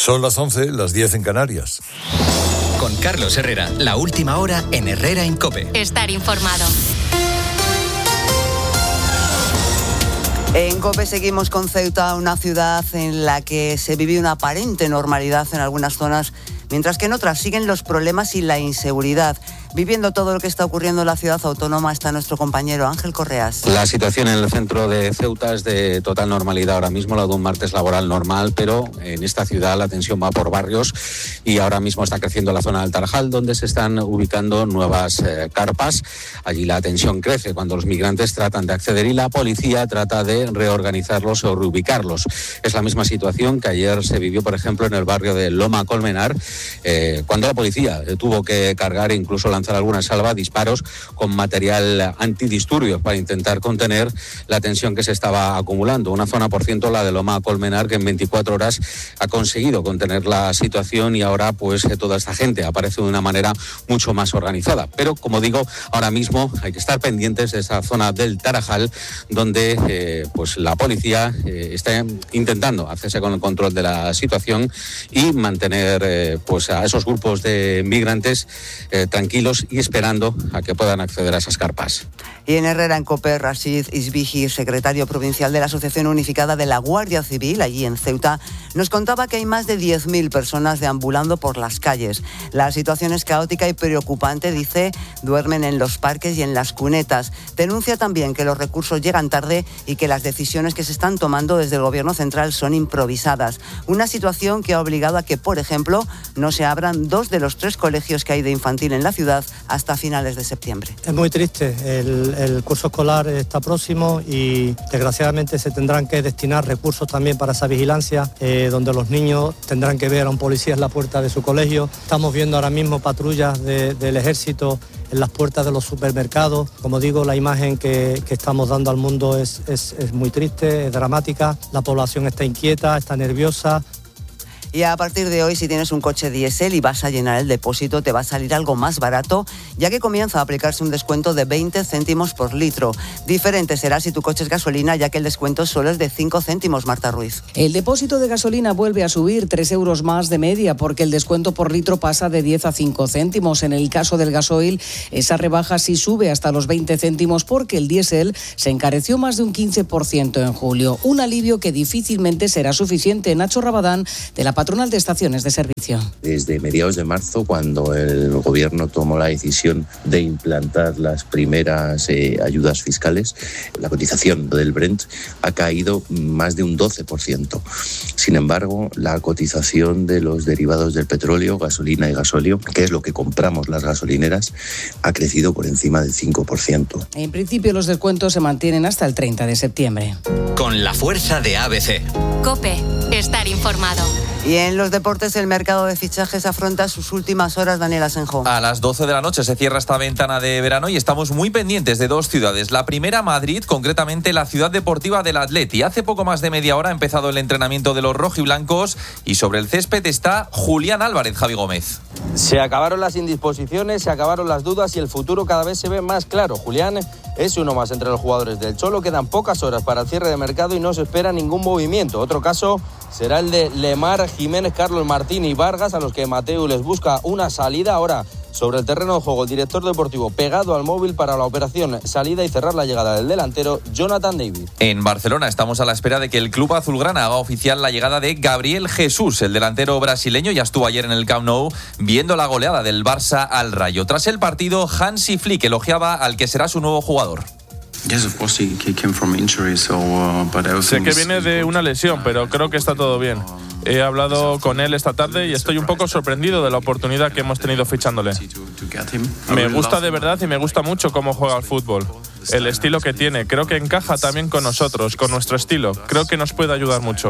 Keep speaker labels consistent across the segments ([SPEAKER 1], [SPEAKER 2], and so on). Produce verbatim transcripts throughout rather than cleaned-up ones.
[SPEAKER 1] Son las once, las diez en Canarias.
[SPEAKER 2] Con Carlos Herrera, la última hora en Herrera en COPE.
[SPEAKER 3] Estar informado.
[SPEAKER 4] En COPE seguimos con Ceuta, una ciudad en la que se vive una aparente normalidad en algunas zonas, mientras que en otras siguen los problemas y la inseguridad. Viviendo todo lo que está ocurriendo en la ciudad autónoma está nuestro compañero Ángel Correas.
[SPEAKER 5] La situación en el centro de Ceuta es de total normalidad ahora mismo, la de un martes laboral normal, pero en esta ciudad la tensión va por barrios y ahora mismo está creciendo la zona del Tarajal, donde se están ubicando nuevas eh, carpas. Allí la tensión crece cuando los migrantes tratan de acceder y la policía trata de reorganizarlos o reubicarlos. Es la misma situación que ayer se vivió, por ejemplo, en el barrio de Loma Colmenar, eh, cuando la policía eh, tuvo que cargar e incluso lanzar alguna salva disparos con material antidisturbios para intentar contener la tensión que se estaba acumulando. Una zona, por ciento, la de Loma Colmenar, que en veinticuatro horas ha conseguido contener la situación y ahora pues toda esta gente aparece de una manera mucho más organizada. Pero, como digo, ahora mismo hay que estar pendientes de esa zona del Tarajal, donde eh, pues la policía eh, está intentando hacerse con el control de la situación y mantener eh, pues a esos grupos de migrantes eh, tranquilos y esperando a que puedan acceder a esas carpas.
[SPEAKER 4] Y en Herrera en COPE, Rashid Isbiji, secretario provincial de la Asociación Unificada de la Guardia Civil, allí en Ceuta, nos contaba que hay más de diez mil personas deambulando por las calles. La situación es caótica y preocupante, dice, duermen en los parques y en las cunetas. Denuncia también que los recursos llegan tarde y que las decisiones que se están tomando desde el Gobierno central son improvisadas. Una situación que ha obligado a que, por ejemplo, no se abran dos de los tres colegios que hay de infantil en la ciudad hasta finales de septiembre.
[SPEAKER 6] Es muy triste, el, el curso escolar está próximo y desgraciadamente se tendrán que destinar recursos también para esa vigilancia, eh, donde los niños tendrán que ver a un policía en la puerta de su colegio. Estamos viendo ahora mismo patrullas de, del ejército en las puertas de los supermercados. Como digo, la imagen que, que estamos dando al mundo es, es, es muy triste, es dramática. La población está inquieta, está nerviosa.
[SPEAKER 4] Y a partir de hoy, si tienes un coche diésel y vas a llenar el depósito, te va a salir algo más barato, ya que comienza a aplicarse un descuento de veinte céntimos por litro. Diferente será si tu coche es gasolina, ya que el descuento solo es de cinco céntimos, Marta Ruiz.
[SPEAKER 7] El depósito de gasolina vuelve a subir tres euros más de media, porque el descuento por litro pasa de diez a cinco céntimos. En el caso del gasoil, esa rebaja sí sube hasta los veinte céntimos, porque el diésel se encareció más de un quince por ciento en julio. Un alivio que difícilmente será suficiente. Nacho Rabadán, de la Patronal de Estaciones de Servicio.
[SPEAKER 8] Desde mediados de marzo, cuando el Gobierno tomó la decisión de implantar las primeras eh, ayudas fiscales, la cotización del Brent ha caído más de un doce por ciento. Sin embargo, la cotización de los derivados del petróleo, gasolina y gasóleo, que es lo que compramos las gasolineras, ha crecido por encima del cinco por ciento.
[SPEAKER 7] En principio, los descuentos se mantienen hasta el treinta de septiembre.
[SPEAKER 2] Con la fuerza de A B C.
[SPEAKER 3] COPE, estar informado.
[SPEAKER 4] Y en los deportes, el mercado de fichajes afronta sus últimas horas, Daniel Asenjo.
[SPEAKER 9] A las doce de la noche se cierra esta ventana de verano y estamos muy pendientes de dos ciudades. La primera, Madrid, concretamente la ciudad deportiva del Atleti. Hace poco más de media hora ha empezado el entrenamiento de los rojiblancos y sobre el césped está Julián Álvarez, Javi Gómez.
[SPEAKER 10] Se acabaron las indisposiciones, se acabaron las dudas y el futuro cada vez se ve más claro. Julián es uno más entre los jugadores del Cholo. Quedan pocas horas para el cierre de mercado y no se espera ningún movimiento. Otro caso será el de Lemar, Jiménez, Carlos Martín y Vargas, a los que Mateu les busca una salida. Ahora, sobre el terreno de juego, el director deportivo pegado al móvil para la operación salida y cerrar la llegada del delantero Jonathan David.
[SPEAKER 9] En Barcelona estamos a la espera de que el club azulgrana haga oficial la llegada de Gabriel Jesús. El delantero brasileño ya estuvo ayer en el Camp Nou viendo la goleada del Barça al Rayo. Tras el partido, Hansi Flick elogiaba al que será su nuevo jugador.
[SPEAKER 11] Sé que viene de una lesión, pero creo que está todo bien. He hablado con él esta tarde y estoy un poco sorprendido de la oportunidad que hemos tenido fichándole. Me gusta de verdad y me gusta mucho cómo juega al fútbol. El estilo que tiene, creo que encaja también con nosotros, con nuestro estilo. Creo que nos puede ayudar mucho.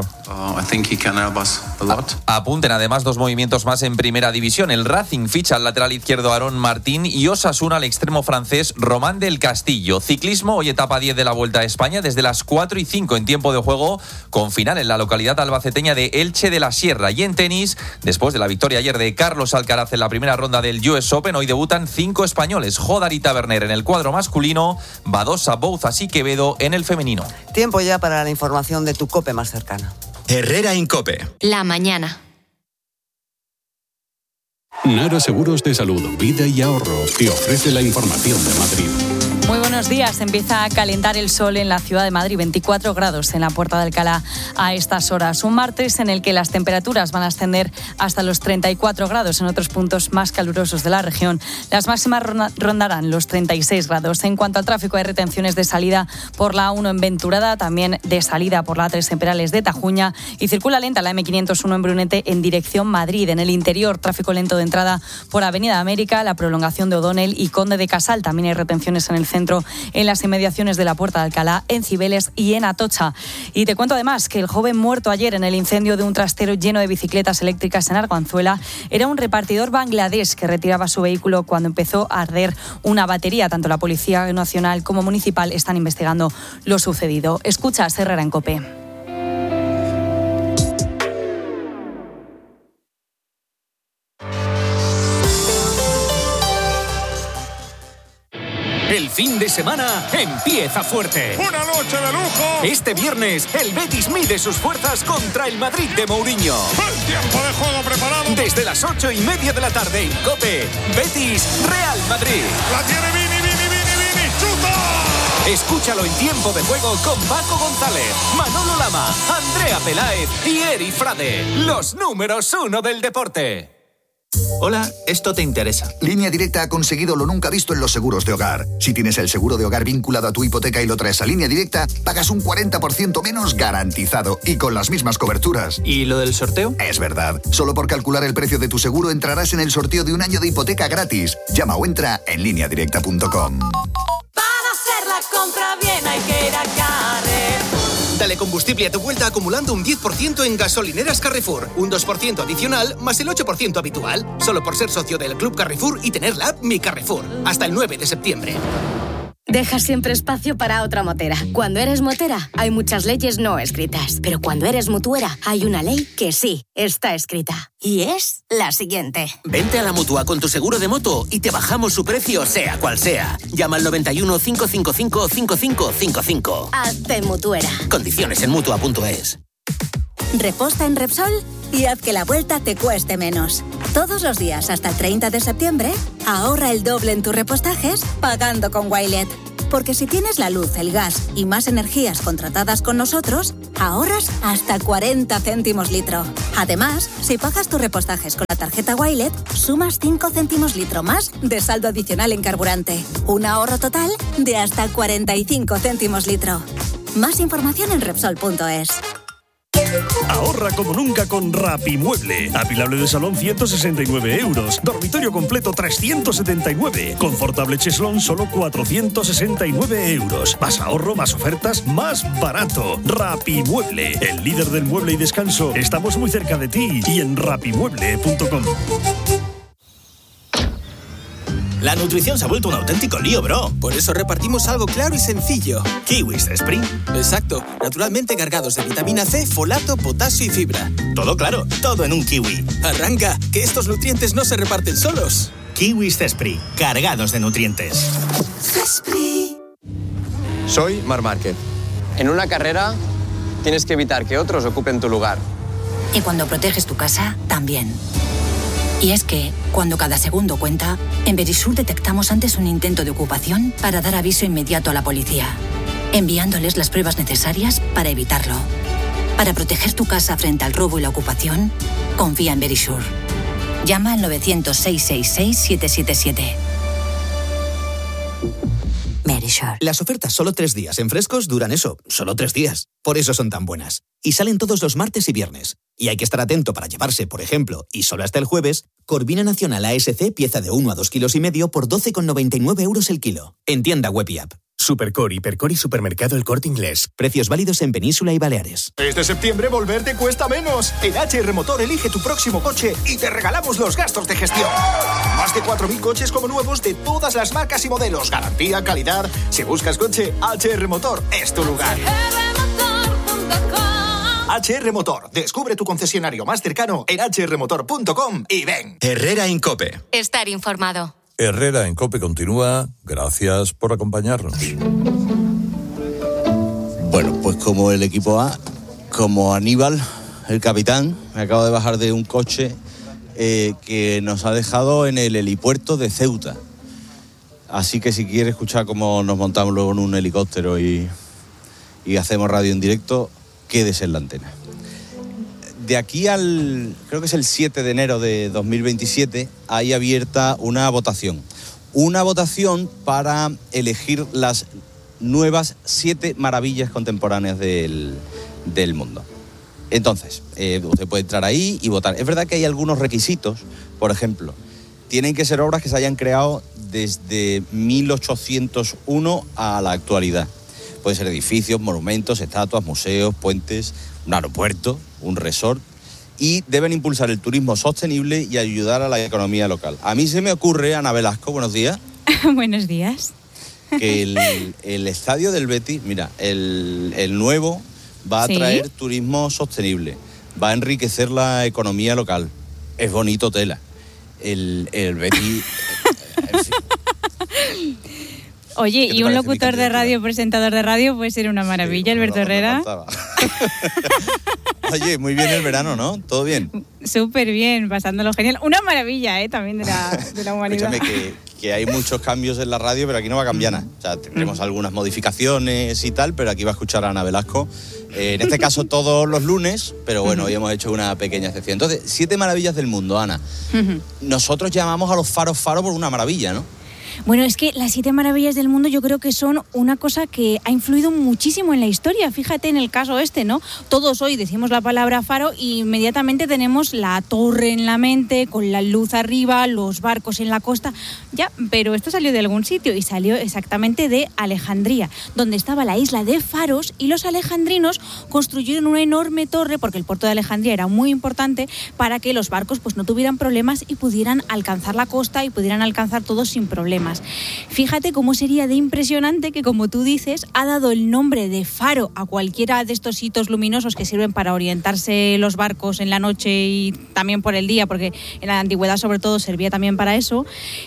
[SPEAKER 9] Apunten además dos movimientos más en primera división. El Racing ficha al lateral izquierdo Aarón Martín y Osasuna al extremo francés Román del Castillo. Ciclismo, hoy etapa diez de la Vuelta a España desde las cuatro y cinco en tiempo de juego, con final en la localidad albaceteña de Elche de la Sierra. Y en tenis, después de la victoria ayer de Carlos Alcaraz en la primera ronda del U S Open, hoy debutan cinco españoles. Jodar y Taberner en el cuadro masculino, Badosa, Bouzas y Quevedo en el femenino.
[SPEAKER 4] Tiempo ya para la información de tu COPE más cercana.
[SPEAKER 2] Herrera en COPE.
[SPEAKER 3] La mañana.
[SPEAKER 12] Nara Seguros de Salud, Vida y Ahorro te ofrece la información de Madrid.
[SPEAKER 13] Muy buenos días. Empieza a calentar el sol en la ciudad de Madrid, veinticuatro grados en la Puerta de Alcalá a estas horas. Un martes en el que las temperaturas van a ascender hasta los treinta y cuatro grados en otros puntos más calurosos de la región. Las máximas rondarán los treinta y seis grados. En cuanto al tráfico, hay retenciones de salida por la A uno en Venturada, también de salida por la A tres en Perales de Tajuña, y circula lenta la eme quinientos uno en Brunete en dirección Madrid. En el interior, tráfico lento de entrada por Avenida América, la prolongación de O'Donnell y Conde de Casal. También hay retenciones en el centro, en las inmediaciones de la Puerta de Alcalá, en Cibeles y en Atocha. Y te cuento además que el joven muerto ayer en el incendio de un trastero lleno de bicicletas eléctricas en Arganzuela era un repartidor bangladés que retiraba su vehículo cuando empezó a arder una batería. Tanto la Policía Nacional como Municipal están investigando lo sucedido. Escucha a Herrera en COPE.
[SPEAKER 14] El fin de semana empieza fuerte.
[SPEAKER 15] ¡Una noche de lujo!
[SPEAKER 14] Este viernes, el Betis mide sus fuerzas contra el Madrid de Mourinho.
[SPEAKER 15] ¡El tiempo de juego preparado!
[SPEAKER 14] Desde las ocho y media de la tarde en COPE, Betis Real Madrid.
[SPEAKER 15] ¡La tiene Vini, Vini, Vini, Vini! ¡Chuta!
[SPEAKER 14] Escúchalo en tiempo de juego con Paco González, Manolo Lama, Andrea Peláez y Eri Frade. Los números uno del deporte.
[SPEAKER 16] Hola, esto te interesa. Línea Directa ha conseguido lo nunca visto en los seguros de hogar. Si tienes el seguro de hogar vinculado a tu hipoteca y lo traes a Línea Directa, pagas un cuarenta por ciento menos garantizado y con las mismas coberturas.
[SPEAKER 14] ¿Y lo del sorteo?
[SPEAKER 16] Es verdad. Solo por calcular el precio de tu seguro entrarás en el sorteo de un año de hipoteca gratis. Llama o entra en línea directa punto com.
[SPEAKER 17] Para hacer la compra bien hay que ir a Carrefour.
[SPEAKER 18] Dale combustible a tu vuelta acumulando un diez por ciento en gasolineras Carrefour, un dos por ciento adicional más el ocho por ciento habitual, solo por ser socio del Club Carrefour y tener la app Mi Carrefour, hasta el nueve de septiembre.
[SPEAKER 19] Deja siempre espacio para otra motera. Cuando eres motera, hay muchas leyes no escritas. Pero cuando eres mutuera, hay una ley que sí está escrita. Y es la siguiente.
[SPEAKER 18] Vente a la Mutua con tu seguro de moto y te bajamos su precio, sea cual sea. Llama al noventa y uno, cinco cinco cinco, cinco cinco cinco cinco.
[SPEAKER 19] Hazte mutuera.
[SPEAKER 18] Condiciones en Mutua punto es.
[SPEAKER 20] Reposta en Repsol y haz que la vuelta te cueste menos. Todos los días hasta el treinta de septiembre, ahorra el doble en tus repostajes pagando con Wilet. Porque si tienes la luz, el gas y más energías contratadas con nosotros, ahorras hasta cuarenta céntimos litro. Además, si pagas tus repostajes con la tarjeta Wilet, sumas cinco céntimos litro más de saldo adicional en carburante. Un ahorro total de hasta cuarenta y cinco céntimos litro. Más información en Repsol punto es.
[SPEAKER 21] Ahorra como nunca con Rapimueble. Apilable de salón ciento sesenta y nueve euros. Dormitorio completo trescientos setenta y nueve. Confortable cheslón solo cuatrocientos sesenta y nueve euros. Más ahorro, más ofertas, más barato. Rapimueble, el líder del mueble y descanso. Estamos muy cerca de ti y en rapimueble punto com.
[SPEAKER 22] La nutrición se ha vuelto un auténtico lío, bro.
[SPEAKER 23] Por eso repartimos algo claro y sencillo.
[SPEAKER 22] Kiwis Spring.
[SPEAKER 23] Exacto. Naturalmente cargados de vitamina C, folato, potasio y fibra.
[SPEAKER 22] Todo claro, todo en un kiwi.
[SPEAKER 23] Arranca, que estos nutrientes no se reparten solos.
[SPEAKER 22] Kiwis Spring, cargados de nutrientes.
[SPEAKER 24] Soy Marc Márquez. En una carrera tienes que evitar que otros ocupen tu lugar.
[SPEAKER 25] Y cuando proteges tu casa, también. Y es que, cuando cada segundo cuenta, en Verisur detectamos antes un intento de ocupación para dar aviso inmediato a la policía, enviándoles las pruebas necesarias para evitarlo. Para proteger tu casa frente al robo y la ocupación, confía en Verisur. Llama al novecientos, seiscientos sesenta y seis, siete siete siete. Verisur.
[SPEAKER 26] Las ofertas solo tres días en Frescos duran eso, solo tres días. Por eso son tan buenas. Y salen todos los martes y viernes. Y hay que estar atento para llevarse, por ejemplo, y solo hasta el jueves, Corvina Nacional A S C pieza de uno a dos kilos y medio por doce con noventa y nueve euros el kilo. En tienda web y app.
[SPEAKER 27] Supercor, Hipercor y Supermercado El Corte Inglés.
[SPEAKER 26] Precios válidos en Península y Baleares.
[SPEAKER 28] Este septiembre volver te cuesta menos. En H R Motor elige tu próximo coche y te regalamos los gastos de gestión. Más de cuatro mil coches como nuevos de todas las marcas y modelos. Garantía, calidad. Si buscas coche, H R Motor es tu lugar. H R Motor. Descubre tu concesionario más cercano en hache erre motor punto com y ven.
[SPEAKER 2] Herrera en COPE.
[SPEAKER 3] Estar informado.
[SPEAKER 1] Herrera en COPE continúa. Gracias por acompañarnos.
[SPEAKER 29] Bueno, pues como el equipo A, como Aníbal, el capitán, me acabo de bajar de un coche eh, que nos ha dejado en el helipuerto de Ceuta. Así que si quieres escuchar cómo nos montamos luego en un helicóptero y, y hacemos radio en directo, quédese en la antena. De aquí al, creo que es el siete de enero de dos mil veintisiete, hay abierta una votación. Una votación para elegir las nuevas siete maravillas contemporáneas del, del mundo. Entonces, eh, usted puede entrar ahí y votar. Es verdad que hay algunos requisitos, por ejemplo, tienen que ser obras que se hayan creado desde mil ochocientos uno a la actualidad. Pueden ser edificios, monumentos, estatuas, museos, puentes, un aeropuerto, un resort. Y deben impulsar el turismo sostenible y ayudar a la economía local. A mí se me ocurre, Ana Velasco, buenos días.
[SPEAKER 4] Buenos días.
[SPEAKER 29] Que el, el estadio del Betis, mira, el, el nuevo va a
[SPEAKER 4] ¿Sí?
[SPEAKER 29] traer turismo sostenible, va a enriquecer la economía local. Es bonito tela. El, el Betis... en fin.
[SPEAKER 4] Oye, y un locutor de radio, presentador de radio, puede ser una maravilla, sí, Alberto Herrera.
[SPEAKER 29] Oye, muy bien el verano, ¿no? ¿Todo bien?
[SPEAKER 4] Súper bien, pasándolo genial. Una maravilla, ¿eh? También de la, de la humanidad.
[SPEAKER 29] Escúchame, que, que hay muchos cambios en la radio, pero aquí no va a cambiar nada. O sea, tendremos mm. algunas modificaciones y tal, pero aquí va a escuchar a Ana Velasco. Eh, en este caso todos los lunes, pero bueno, uh-huh. hoy hemos hecho una pequeña excepción. Entonces, siete maravillas del mundo, Ana. Uh-huh. Nosotros llamamos a los faros faro por una maravilla, ¿no?
[SPEAKER 4] Bueno, es que las siete maravillas del mundo yo creo que son una cosa que ha influido muchísimo en la historia. Fíjate en el caso este, ¿no? Todos hoy decimos la palabra faro y inmediatamente tenemos la torre en la mente, con la luz arriba, los barcos en la costa. Ya, pero esto salió de algún sitio y salió exactamente de Alejandría, donde estaba la isla de Faros, y los alejandrinos construyeron una enorme torre, porque el puerto de Alejandría era muy importante, para que los barcos pues no tuvieran problemas y pudieran alcanzar la costa y pudieran alcanzar todos sin problemas. Fíjate cómo sería de impresionante que, como tú dices, ha dado el nombre de faro a cualquiera de estos hitos luminosos que sirven para orientarse los barcos en la noche y también por el día, porque en la antigüedad sobre todo servía también para eso.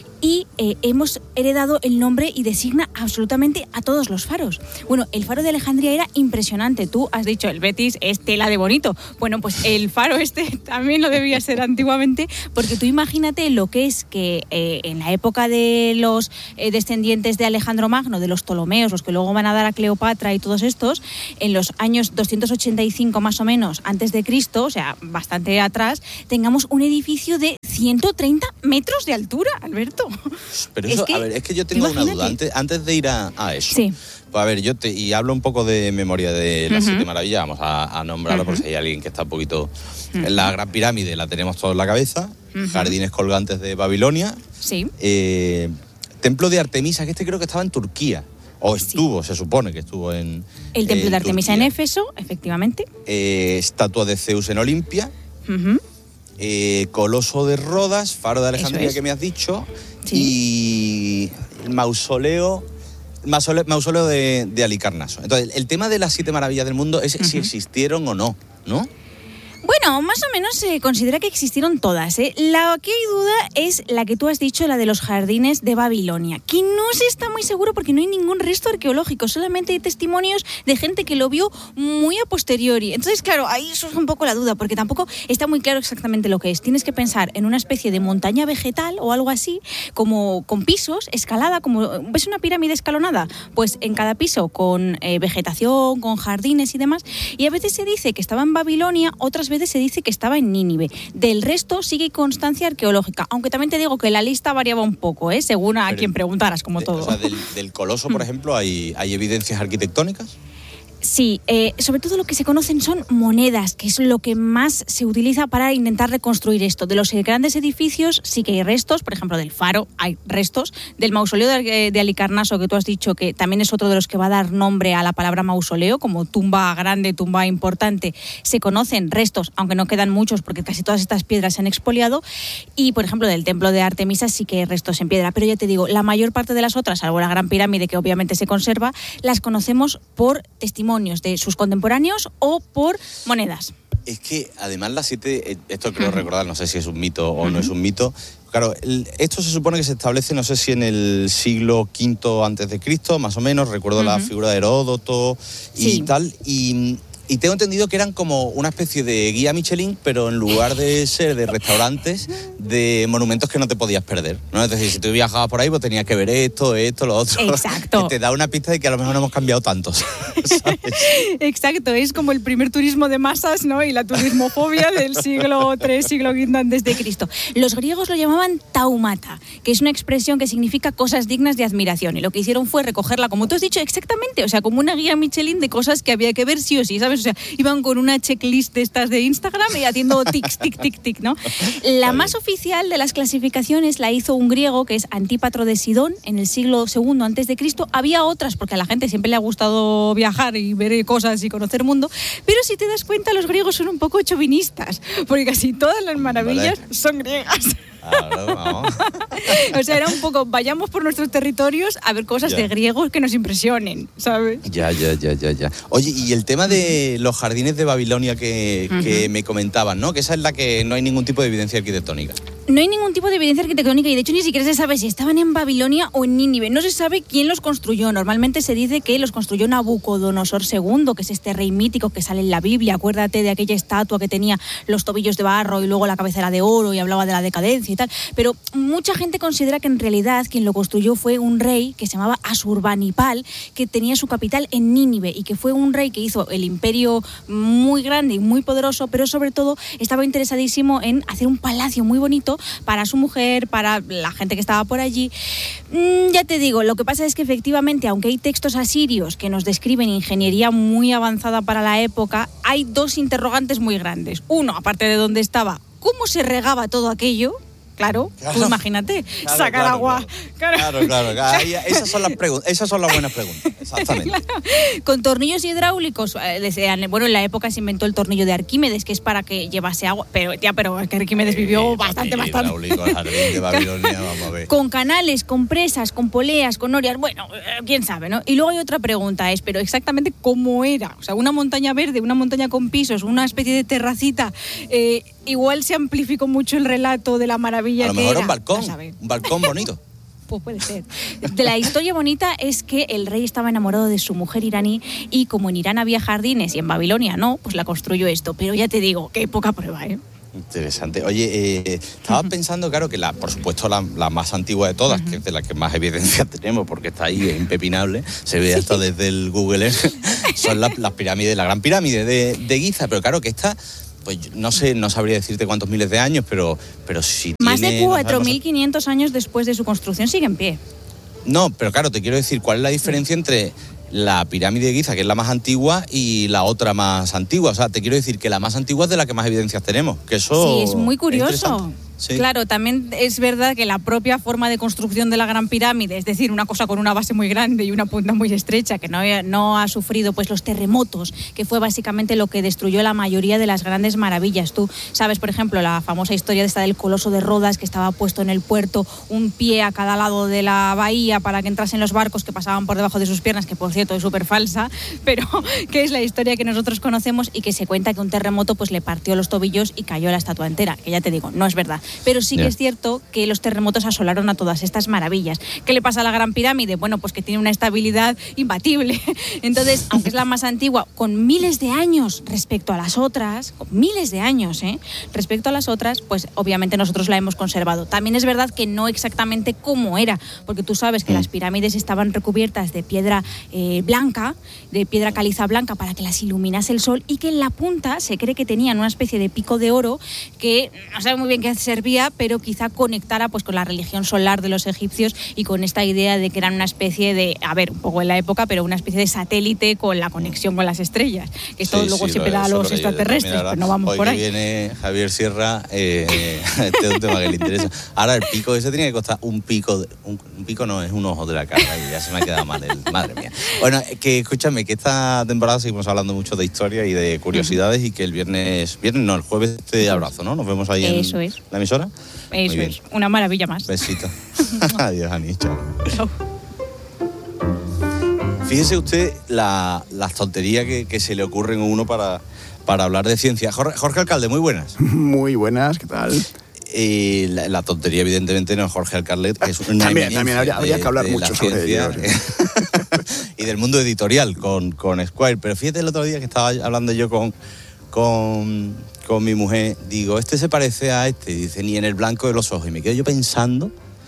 [SPEAKER 4] Y eh, hemos heredado el nombre y designa absolutamente a todos los faros. Bueno, el faro de Alejandría era impresionante. Tú has dicho, el Betis es tela de bonito. Bueno, pues el faro este también lo debía ser antiguamente, porque tú imagínate lo que es que eh, en la época de los eh, descendientes de Alejandro Magno, de los Ptolomeos, los que luego van a dar a Cleopatra y todos estos, en los años doscientos ochenta y cinco más o menos antes de Cristo, o sea, bastante atrás, tengamos un edificio de ciento treinta metros de altura, Alberto.
[SPEAKER 29] Pero eso,
[SPEAKER 4] es que,
[SPEAKER 29] a ver, es que yo tengo imagínate. una duda antes, antes de ir a, a eso.
[SPEAKER 4] Sí.
[SPEAKER 29] Pues a ver, yo te y hablo un poco de memoria de las uh-huh. siete maravillas, vamos a, a nombrarlo uh-huh. por si hay alguien que está un poquito... Uh-huh. La Gran Pirámide la tenemos todos en la cabeza, uh-huh. jardines colgantes de Babilonia,
[SPEAKER 4] sí. eh,
[SPEAKER 29] templo de Artemisa, que este creo que estaba en Turquía, o estuvo, sí. se supone que estuvo en
[SPEAKER 4] El templo
[SPEAKER 29] en
[SPEAKER 4] de Artemisa
[SPEAKER 29] Turquía.
[SPEAKER 4] en Éfeso, efectivamente.
[SPEAKER 29] Eh, estatua de Zeus en Olimpia,
[SPEAKER 4] uh-huh.
[SPEAKER 29] eh, Coloso de Rodas, faro de Alejandría es. que me has dicho... Sí. Y el mausoleo, mausoleo, mausoleo de, de Halicarnaso. Entonces, el tema de las siete maravillas del mundo es uh-huh. si existieron o no, ¿no?
[SPEAKER 4] Bueno, más o menos se considera que existieron todas, ¿eh? La que hay duda es la que tú has dicho, la de los jardines de Babilonia, que no se está muy seguro porque no hay ningún resto arqueológico, solamente hay testimonios de gente que lo vio muy a posteriori. Entonces, claro, ahí surge un poco la duda, porque tampoco está muy claro exactamente lo que es. Tienes que pensar en una especie de montaña vegetal o algo así, como con pisos, escalada, como ¿ves una pirámide escalonada? Pues en cada piso con eh, vegetación, con jardines y demás. Y a veces se dice que estaba en Babilonia, otras veces se dice que estaba en Nínive. Del resto sigue constancia arqueológica, aunque también te digo que la lista variaba un poco, ¿eh? Según a Pero, quien preguntaras, como
[SPEAKER 29] de,
[SPEAKER 4] todo.
[SPEAKER 29] O sea, del, del Coloso, por ejemplo, ¿hay, hay evidencias arquitectónicas?
[SPEAKER 4] Sí, eh, sobre todo lo que se conocen son monedas, que es lo que más se utiliza para intentar reconstruir esto. De los grandes edificios sí que hay restos, por ejemplo, del faro hay restos, del mausoleo de, de Halicarnaso, que tú has dicho que también es otro de los que va a dar nombre a la palabra mausoleo, como tumba grande, tumba importante, se conocen restos, aunque no quedan muchos porque casi todas estas piedras se han expoliado, y por ejemplo del templo de Artemisa sí que hay restos en piedra, pero ya te digo, la mayor parte de las otras, salvo la Gran Pirámide, que obviamente se conserva, las conocemos por testimonio de sus contemporáneos o por monedas.
[SPEAKER 29] Es que además las siete, esto creo recordar, no sé si es un mito o uh-huh. no es un mito. Claro, el, esto se supone que se establece, no sé si en el siglo quinto antes de Cristo, más o menos, recuerdo uh-huh. la figura de Heródoto y sí. tal, y y tengo entendido que eran como una especie de guía Michelin, pero en lugar de ser de restaurantes, de monumentos que no te podías perder, ¿no? Es decir, si tú viajabas por ahí, pues tenías que ver esto, esto, lo otro.
[SPEAKER 4] Exacto.
[SPEAKER 29] Que te da una pista de que a lo mejor no hemos cambiado tantos, ¿sabes?
[SPEAKER 4] Exacto, es como el primer turismo de masas, ¿no? Y la turismofobia del siglo tercero, siglo quinto antes de Cristo. Los griegos lo llamaban taumata, que es una expresión que significa cosas dignas de admiración. Y lo que hicieron fue recogerla, como tú has dicho, exactamente, o sea, como una guía Michelin de cosas que había que ver sí o sí, ¿sabes? O sea, iban con una checklist de estas de Instagram y haciendo tic, tic, tic, tic, ¿no? La más oficial de las clasificaciones la hizo un griego que es Antípatro de Sidón en el siglo segundo antes de Cristo. Había otras porque a la gente siempre le ha gustado viajar y ver cosas y conocer mundo, pero si te das cuenta los griegos son un poco chauvinistas, porque casi todas las maravillas vale. son griegas.
[SPEAKER 29] Claro, vamos.
[SPEAKER 4] O sea, era un poco, vayamos por nuestros territorios a ver cosas ya. de griegos que nos impresionen, ¿sabes?
[SPEAKER 29] Ya, ya, ya, ya, ya. Oye, y el tema de los jardines de Babilonia que, uh-huh. que me comentaban, ¿no? Que esa es la que no hay ningún tipo de evidencia arquitectónica.
[SPEAKER 4] No hay ningún tipo de evidencia arquitectónica y de hecho ni siquiera se sabe si estaban en Babilonia o en Nínive. No se sabe quién los construyó. Normalmente se dice que los construyó Nabucodonosor segundo, que es este rey mítico que sale en la Biblia. Acuérdate de aquella estatua que tenía los tobillos de barro y luego la cabeza era de oro y hablaba de la decadencia y tal. Pero mucha gente considera que en realidad quien lo construyó fue un rey que se llamaba Asurbanipal, que tenía su capital en Nínive y que fue un rey que hizo el imperio muy grande y muy poderoso, pero sobre todo estaba interesadísimo en hacer un palacio muy bonito para su mujer, para la gente que estaba por allí. Mm, ya te digo, lo que pasa es que efectivamente, aunque hay textos asirios que nos describen ingeniería muy avanzada para la época, hay dos interrogantes muy grandes. Uno, aparte de dónde estaba, ¿cómo se regaba todo aquello? Claro, claro, tú imagínate, claro, sacar
[SPEAKER 29] claro,
[SPEAKER 4] agua.
[SPEAKER 29] Claro, claro, claro, claro. Ahí, esas son las preguntas, esas son las buenas preguntas, exactamente.
[SPEAKER 4] Claro. Con tornillos hidráulicos, eh, bueno, en la época se inventó el tornillo de Arquímedes, que es para que llevase agua, pero ya, pero es que Arquímedes vivió eh, bastante, bastante.
[SPEAKER 29] Hidráulico, el jardín de Babilonia, vamos a ver.
[SPEAKER 4] Con canales, con presas, con poleas, con norias, bueno, quién sabe, ¿no? Y luego hay otra pregunta, es, pero exactamente cómo era, o sea, una montaña verde, una montaña con pisos, una especie de terracita, eh, igual se amplificó mucho el relato de la maravilla.
[SPEAKER 29] A lo
[SPEAKER 4] que
[SPEAKER 29] mejor
[SPEAKER 4] era.
[SPEAKER 29] un balcón, un balcón bonito.
[SPEAKER 4] Pues puede ser. De la historia bonita es que el rey estaba enamorado de su mujer iraní y como en Irán había jardines y en Babilonia no, pues la construyó esto. Pero ya te digo, qué poca prueba, ¿eh?
[SPEAKER 29] Interesante. Oye, eh, estaba uh-huh. pensando, claro, que la, por supuesto la, la más antigua de todas, uh-huh. que es de la que más evidencia tenemos, porque está ahí, es impepinable, se ve hasta desde el Google Earth, son las, las pirámides, la gran pirámide de, de Giza, pero claro que esta... Pues no sé, no sabría decirte cuántos miles de años, pero, pero si
[SPEAKER 4] Más
[SPEAKER 29] tiene,
[SPEAKER 4] de cuatro mil quinientos años después de su construcción sigue en pie.
[SPEAKER 29] No, pero claro, te quiero decir, ¿cuál es la diferencia entre la pirámide de Giza, que es la más antigua, y la otra más antigua? O sea, te quiero decir que la más antigua es de la que más evidencias tenemos, que eso...
[SPEAKER 4] Sí, es muy curioso.
[SPEAKER 29] Es Sí.
[SPEAKER 4] Claro, también es verdad que la propia forma de construcción de la Gran Pirámide, es decir, una cosa con una base muy grande y una punta muy estrecha, que no, no ha sufrido pues los terremotos, que fue básicamente lo que destruyó la mayoría de las grandes maravillas. Tú sabes, por ejemplo, la famosa historia de esta del Coloso de Rodas, que estaba puesto en el puerto, un pie a cada lado de la bahía para que entrasen los barcos que pasaban por debajo de sus piernas, que por cierto es súper falsa, pero que es la historia que nosotros conocemos y que se cuenta que un terremoto pues le partió los tobillos y cayó la estatua entera, que ya te digo, no es verdad. Pero sí que yeah. es cierto que los terremotos asolaron a todas estas maravillas. ¿Qué le pasa a la Gran Pirámide? Bueno, pues que tiene una estabilidad imbatible. Entonces, aunque es la más antigua, con miles de años respecto a las otras, con miles de años, ¿eh? respecto a las otras, pues obviamente nosotros la hemos conservado. También es verdad que no exactamente como era, porque tú sabes que mm. las pirámides estaban recubiertas de piedra eh, blanca, de piedra caliza blanca para que las iluminase el sol, y que en la punta se cree que tenían una especie de pico de oro que no sabe muy bien qué servía, pero quizá conectara pues con la religión solar de los egipcios y con esta idea de que eran una especie de, a ver, un poco en la época, pero una especie de satélite con la conexión con las estrellas, que esto sí, luego sí, siempre da a los extraterrestres, pero no vamos
[SPEAKER 29] hoy
[SPEAKER 4] por ahí.
[SPEAKER 29] Hoy viene Javier Sierra, eh, este es un tema que le interesa. Ahora el pico ese tenía que costar un pico, de, un, un pico no, es un ojo de la cara, y ya se me ha quedado mal, el, madre mía. Bueno, que escúchame, que esta temporada seguimos hablando mucho de historia y de curiosidades, uh-huh. y que el viernes, viernes no, el jueves te abrazo, ¿no? Nos vemos ahí
[SPEAKER 4] Eso
[SPEAKER 29] en
[SPEAKER 4] es.
[SPEAKER 29] la emisora.
[SPEAKER 4] Eso es, una maravilla más.
[SPEAKER 29] Besito. Adiós, Ani. Chao. Chao. Fíjese usted la, las tonterías que, que se le ocurren a uno para, para hablar de ciencia. Jorge, Jorge Alcalde, muy buenas.
[SPEAKER 5] Muy buenas, ¿qué tal?
[SPEAKER 29] Eh, la, la tontería, evidentemente, no es Jorge Alcalde, que es una
[SPEAKER 5] También, también habría, habría que hablar mucho sobre ello.
[SPEAKER 29] y del mundo editorial con, con Squire. Pero fíjate el otro día que estaba hablando yo con, con, con mi mujer, digo, este se parece a este, y dice, ni en el blanco de los ojos. Y me quedo yo pensando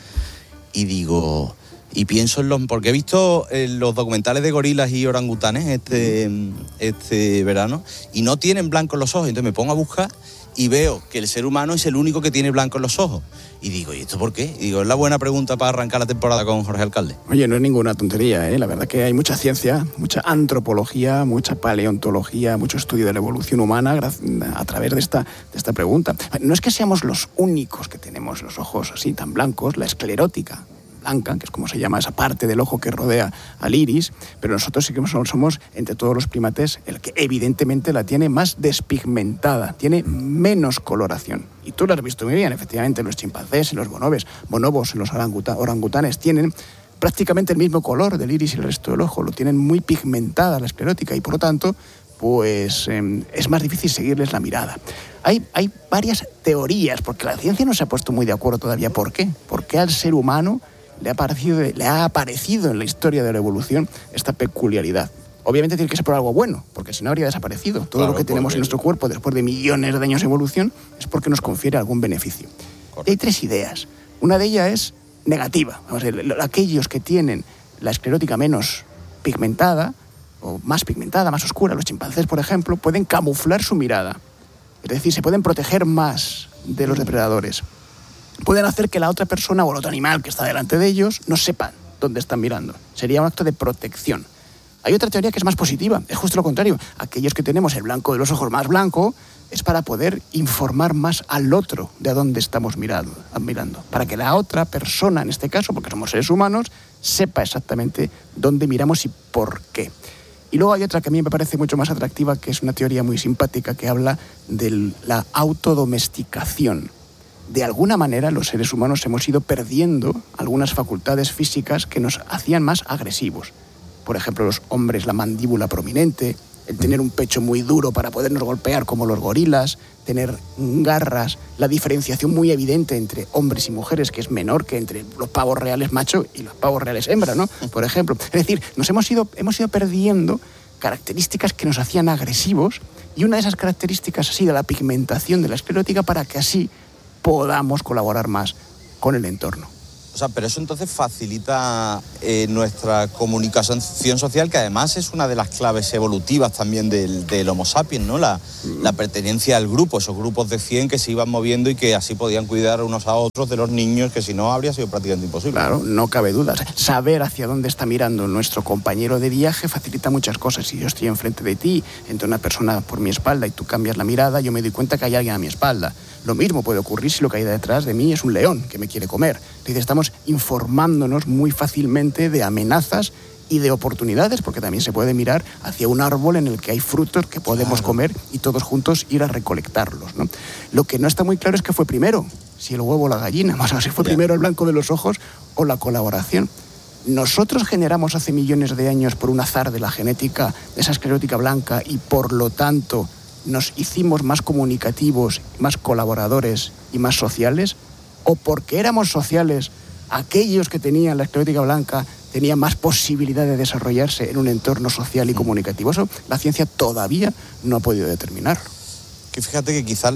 [SPEAKER 29] y digo... Y pienso en los... Porque he visto en los documentales de gorilas y orangutanes este, este verano y no tienen blanco en los ojos. Entonces me pongo a buscar y veo que el ser humano es el único que tiene blanco en los ojos. Y digo, ¿y esto por qué? Y digo, es la buena pregunta para arrancar la temporada con Jorge Alcalde.
[SPEAKER 5] Oye, no es ninguna tontería, ¿eh? La verdad que hay mucha ciencia, mucha antropología, mucha paleontología, mucho estudio de la evolución humana a través de esta, de esta pregunta. No es que seamos los únicos que tenemos los ojos así tan blancos, la esclerótica blanca, que es como se llama esa parte del ojo que rodea al iris, pero nosotros sí que somos, entre todos los primates, el que evidentemente la tiene más despigmentada, tiene menos coloración. Y tú lo has visto muy bien, efectivamente, los chimpancés y los bonobos, bonobos y los oranguta, orangutanes tienen prácticamente el mismo color del iris y el resto del ojo, lo tienen muy pigmentada la esclerótica y por lo tanto pues eh, es más difícil seguirles la mirada. Hay, hay varias teorías, porque la ciencia no se ha puesto muy de acuerdo todavía. ¿Por qué? Porque al ser humano le ha aparecido, le ha aparecido en la historia de la evolución esta peculiaridad. Obviamente tiene que ser por algo bueno, porque si no habría desaparecido. Todo claro, lo que tenemos en nuestro cuerpo después de millones de años de evolución es porque nos confiere algún beneficio. Y hay tres ideas. Una de ellas es negativa. Vamos a ver, aquellos que tienen la esclerótica menos pigmentada, o más pigmentada, más oscura, los chimpancés, por ejemplo, pueden camuflar su mirada. Es decir, se pueden proteger más de los depredadores. Pueden hacer que la otra persona o el otro animal que está delante de ellos no sepan dónde están mirando. Sería un acto de protección. Hay otra teoría que es más positiva, es justo lo contrario. Aquellos que tenemos el blanco de los ojos más blanco es para poder informar más al otro de a dónde estamos mirando, mirando. Para que la otra persona, en este caso, porque somos seres humanos, sepa exactamente dónde miramos y por qué. Y luego hay otra que a mí me parece mucho más atractiva, que es una teoría muy simpática que habla de la autodomesticación. De alguna manera los seres humanos hemos ido perdiendo algunas facultades físicas que nos hacían más agresivos. Por ejemplo, los hombres, la mandíbula prominente, el tener un pecho muy duro para podernos golpear como los gorilas, tener garras, la diferenciación muy evidente entre hombres y mujeres, que es menor que entre los pavos reales macho y los pavos reales hembra, ¿no? Por ejemplo. Es decir, nos hemos ido, hemos ido perdiendo características que nos hacían agresivos y una de esas características ha sido la pigmentación de la esclerótica para que así podamos colaborar más con el entorno.
[SPEAKER 29] O sea, pero eso entonces facilita eh, nuestra comunicación social, que además es una de las claves evolutivas también del, del Homo sapiens, ¿no? La, la pertenencia al grupo, esos grupos de cien que se iban moviendo y que así podían cuidar unos a otros de los niños, que si no habría sido prácticamente imposible.
[SPEAKER 5] Claro, no cabe duda. Saber hacia dónde está mirando nuestro compañero de viaje facilita muchas cosas. Si yo estoy enfrente de ti, entra una persona por mi espalda y tú cambias la mirada, yo me doy cuenta que hay alguien a mi espalda. Lo mismo puede ocurrir si lo que hay detrás de mí es un león que me quiere comer. Entonces estamos informándonos muy fácilmente de amenazas y de oportunidades, porque también se puede mirar hacia un árbol en el que hay frutos que podemos claro. comer y todos juntos ir a recolectarlos, ¿no? Lo que no está muy claro es qué fue primero, si el huevo o la gallina, más o menos si fue primero el blanco de los ojos o la colaboración. Nosotros generamos hace millones de años por un azar de la genética esa esclerótica blanca y por lo tanto nos hicimos más comunicativos, más colaboradores y más sociales, o porque éramos sociales, aquellos que tenían la esclerótica blanca tenían más posibilidad de desarrollarse en un entorno social y comunicativo. Eso la ciencia todavía no ha podido determinar.
[SPEAKER 29] Que fíjate que quizás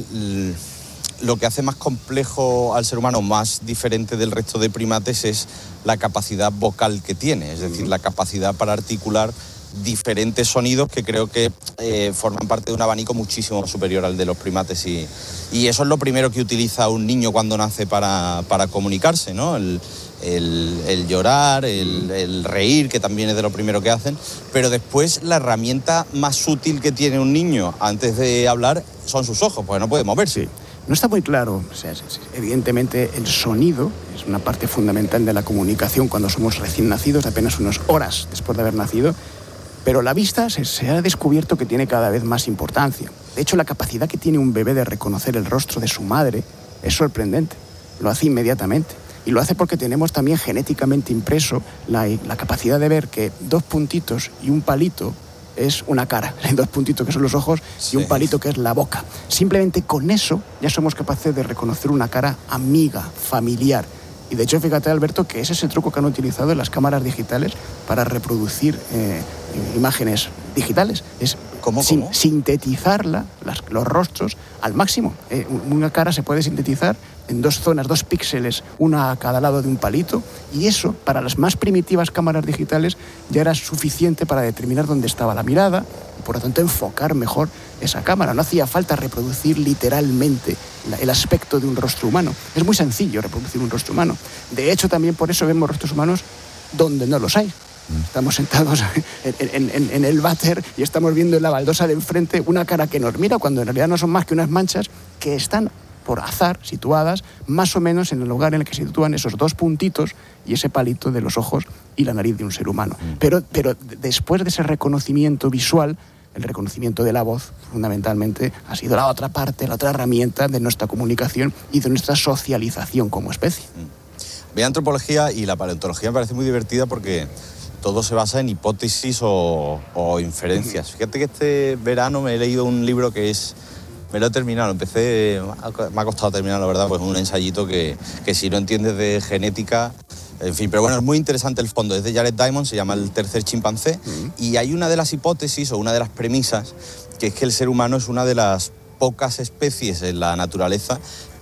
[SPEAKER 29] lo que hace más complejo al ser humano, más diferente del resto de primates, es la capacidad vocal que tiene, es decir, la capacidad para articular diferentes sonidos que creo que eh, forman parte de un abanico muchísimo superior al de los primates y, y eso es lo primero que utiliza un niño cuando nace para, para comunicarse, ¿no? El, el, el llorar, el, el reír, que también es de lo primero que hacen, pero después la herramienta más útil que tiene un niño antes de hablar son sus ojos, porque no puede moverse.
[SPEAKER 5] Sí. No está muy claro, o sea, evidentemente el sonido es una parte fundamental de la comunicación cuando somos recién nacidos, apenas unas horas después de haber nacido. Pero la vista se, se ha descubierto que tiene cada vez más importancia. De hecho, la capacidad que tiene un bebé de reconocer el rostro de su madre es sorprendente. Lo hace inmediatamente. Y lo hace porque tenemos también genéticamente impreso la, la capacidad de ver que dos puntitos y un palito es una cara. Hay dos puntitos que son los ojos sí. y un palito que es la boca. Simplemente con eso ya somos capaces de reconocer una cara amiga, familiar. Y de hecho, fíjate, Alberto, que ese es el truco que han utilizado en las cámaras digitales para reproducir eh, imágenes digitales. Es
[SPEAKER 29] ¿Cómo,
[SPEAKER 5] sin,
[SPEAKER 29] cómo?
[SPEAKER 5] sintetizarla, las, los rostros, al máximo. Eh, una cara se puede sintetizar en dos zonas, dos píxeles, una a cada lado de un palito, y eso, para las más primitivas cámaras digitales, ya era suficiente para determinar dónde estaba la mirada, y por lo tanto enfocar mejor esa cámara. No hacía falta reproducir literalmente la, el aspecto de un rostro humano. Es muy sencillo reproducir un rostro humano. De hecho, también por eso vemos rostros humanos donde no los hay. Estamos sentados en, en, en el váter y estamos viendo en la baldosa de enfrente una cara que nos mira, cuando en realidad no son más que unas manchas que están por azar situadas más o menos en el lugar en el que se sitúan esos dos puntitos y ese palito de los ojos y la nariz de un ser humano. Pero, pero después de ese reconocimiento visual, el reconocimiento de la voz, fundamentalmente, ha sido la otra parte, la otra herramienta de nuestra comunicación y de nuestra socialización como especie.
[SPEAKER 29] Ve antropología y la paleontología me parece muy divertida porque todo se basa en hipótesis o, o inferencias. Fíjate que este verano me he leído un libro que es... Me lo he terminado, empecé... Me ha costado terminar, la verdad, pues un ensayito que, que si no entiendes de genética... En fin, pero bueno, es muy interesante el fondo. Es de Jared Diamond, se llama El tercer chimpancé, uh-huh. y hay una de las hipótesis o una de las premisas, que es que el ser humano es una de las pocas especies en la naturaleza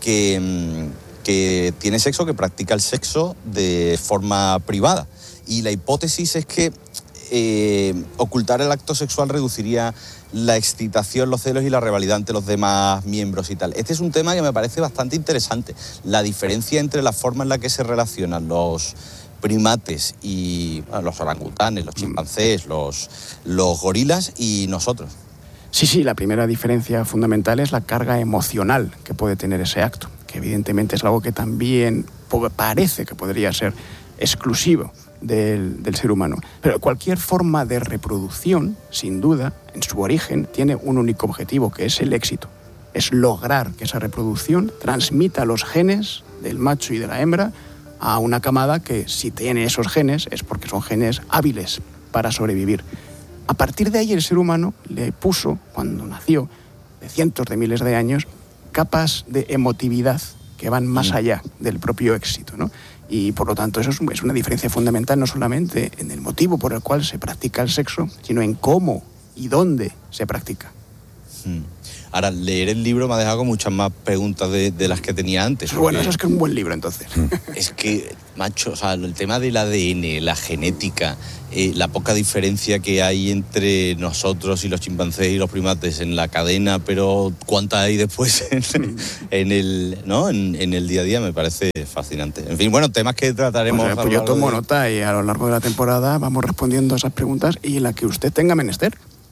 [SPEAKER 29] que, que tiene sexo, que practica el sexo de forma privada. Y la hipótesis es que eh, ocultar el acto sexual reduciría la excitación, los celos y la rivalidad entre los demás miembros y tal. Este es un tema que me parece bastante interesante. La diferencia entre la forma en la que se relacionan los primates y bueno, los orangutanes, los chimpancés, los, los gorilas y nosotros.
[SPEAKER 5] Sí, sí, la primera diferencia fundamental es la carga emocional que puede tener ese acto, que evidentemente es algo que también parece que podría ser exclusivo Del, del ser humano. Pero cualquier forma de reproducción, sin duda, en su origen, tiene un único objetivo, que es el éxito. Es lograr que esa reproducción transmita los genes del macho y de la hembra a una camada que, si tiene esos genes, es porque son genes hábiles para sobrevivir. A partir de ahí, el ser humano le puso, cuando nació, de cientos de miles de años, capas de emotividad que van más allá del propio éxito, ¿no? Y por lo tanto eso es una diferencia fundamental, no solamente en el motivo por el cual se practica el sexo, sino en cómo y dónde se practica.
[SPEAKER 29] Hmm. Ahora, leer el libro me ha dejado con muchas más preguntas de, de las que tenía antes.
[SPEAKER 5] Bueno, eso es que es un buen libro, entonces.
[SPEAKER 29] Es que, macho, o sea, el tema del A D N, la genética, eh, la poca diferencia que hay entre nosotros y los chimpancés y los primates en la cadena, pero cuánta hay después en, en el, ¿no? En, en el día a día, me parece fascinante. En fin, bueno, temas que trataremos.
[SPEAKER 5] Pues, pues yo tomo de... nota y a lo largo de la temporada vamos respondiendo a esas preguntas y en la que usted tenga menester.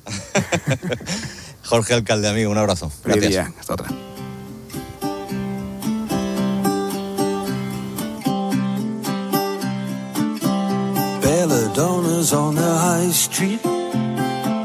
[SPEAKER 29] Jorge Alcalde, amigo, un abrazo.
[SPEAKER 5] Feliz día. Hasta otra.
[SPEAKER 6] Belladonna's on the high street.